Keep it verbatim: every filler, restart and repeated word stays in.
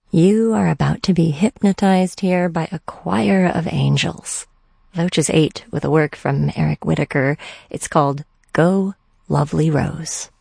You are about to be hypnotized here by a choir of angels. Voces eight with a work from Eric Whitacre. It's called Go, Lovely Rose.